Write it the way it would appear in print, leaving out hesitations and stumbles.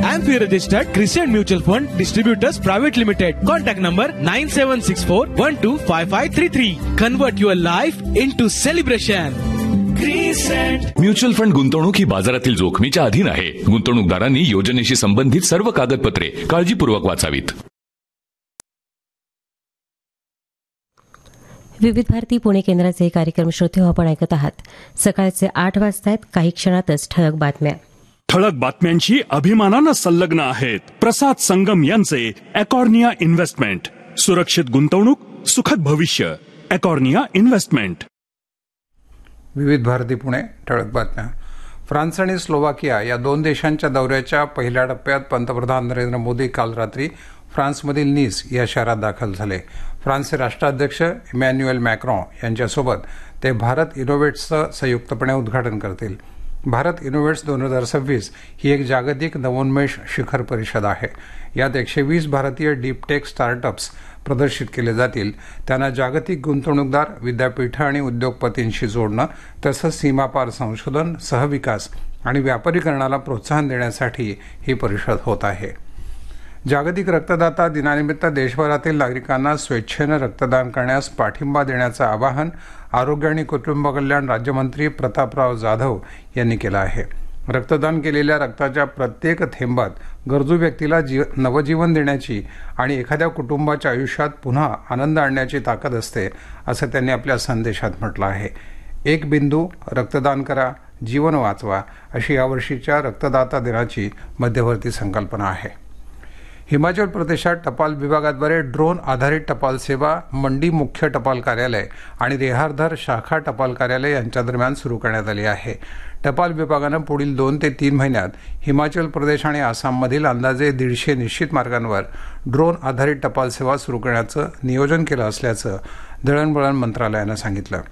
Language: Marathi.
AMFI registered Crescent Mutual Fund Distributors Private Limited. Contact number 9764125533. Convert your life into celebration. Mutual fund गुंतवणूक ही बाजारातील जोखमीच्या अधीन आहे. गुंतवणूकदारांनी योजनेशी संबंधित सर्व कागदपत्रे काळजीपूर्वक वाचावीत. विविध भारती पुणे केंद्राचे कार्यक्रम श्रोते आपण ऐकत आहात. सकाळचे 8 वाजतायत. काही क्षणातच ठळक बातम्या. ठळक बातम्यांची अभिमानानं संलग्न आहेत प्रसाद संगम यांचे एकॉर्निया इन्व्हेस्टमेंट. सुरक्षित गुंतवणूक, सुखद भविष्य. एकॉर्निया इन्व्हेस्टमेंट. विविध भारती पुणे. ठळक बातम्या. फ्रान्स आणि स्लोवाकिया या दोन देशांच्या दौऱ्याच्या पहिल्या टप्प्यात पंतप्रधान नरेंद्र मोदी काल रात्री फ्रान्समधील नीस या शहरात दाखल झाले. फ्रान्सचे राष्ट्राध्यक्ष इमॅन्युएल मॅक्रॉन यांच्यासोबत ते भारत इनोव्हेट्सचं संयुक्तपणे उद्घाटन करतील. भारत इनोव्हेट्स 2026 ही एक जागतिक नवोन्मेष शिखर परिषद आहे. यात 120 भारतीय डीप टेक स्टार्टअप्स प्रदर्शित केले जातील. त्यांना जागतिक गुंतवणूकदार, विद्यापीठं आणि उद्योगपतींशी जोडणं तसंच सीमापार संशोधन, सहविकास आणि व्यापारीकरणाला प्रोत्साहन देण्यासाठी ही परिषद होत आहे. जागतिक रक्तदाता दिनानिमित्त देशभरातील नागरिकांना स्वेच्छेनं रक्तदान करण्यास पाठिंबा देण्याचं आवाहन आरोग्य आणि कुटुंब कल्याण राज्यमंत्री प्रतापराव जाधव यांनी केलं आहे. रक्तदान केलेल्या रक्ताच्या प्रत्येक थेंबात गरजू व्यक्तीला नवजीवन देण्याची आणि एखाद्या कुटुंबाच्या आयुष्यात पुन्हा आनंद आणण्याची ताकद असते, असं त्यांनी आपल्या संदेशात म्हटलं आहे. एक बिंदू रक्तदान करा, जीवन वाचवा, अशी यावर्षीच्या रक्तदाता दिनाची मध्यवर्ती संकल्पना आहे. हिमाचल प्रदेशात टपाल विभागाद्वारे ड्रोन आधारित टपाल सेवा मंडी मुख्य टपाल कार्यालय आणि रेहारधर शाखा टपाल कार्यालय यांच्या दरम्यान सुरू करण्यात आली आहे. टपाल विभागानं पुढील 2 ते 3 महिन्यात हिमाचल प्रदेश आणि आसाममधील अंदाजे 150 निश्चित मार्गांवर ड्रोन आधारित टपाल सेवा सुरू करण्याचं नियोजन केलं असल्याचं दळणवळण मंत्रालयानं सांगितलं.